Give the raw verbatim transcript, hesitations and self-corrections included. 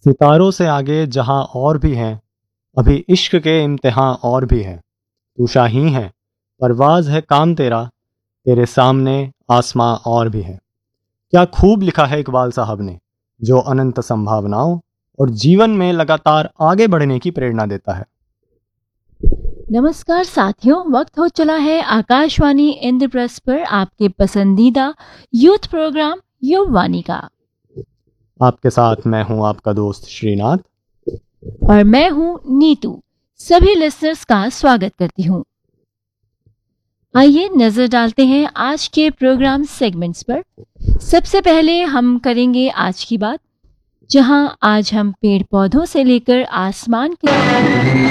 सितारों से आगे जहां और भी हैं, अभी इश्क के इम्तिहान और भी हैं। तू शाही है, परवाज है काम तेरा, तेरे सामने आसमां और भी है। क्या खूब लिखा है इकबाल साहब ने, जो अनंत संभावनाओं और जीवन में लगातार आगे बढ़ने की प्रेरणा देता है। नमस्कार साथियों, वक्त हो चला है आकाशवाणी इंद्रप्रस्थ पर आपके पसंदीदा यूथ प्रोग्राम युववाणी का। आपके साथ मैं हूं आपका दोस्त श्रीनाथ और मैं हूं नीतू। सभी लिसनर्स का स्वागत करती हूं। आइए नजर डालते हैं आज के प्रोग्राम सेगमेंट्स पर। सबसे पहले हम करेंगे आज की बात, जहां आज हम पेड़ पौधों से लेकर आसमान के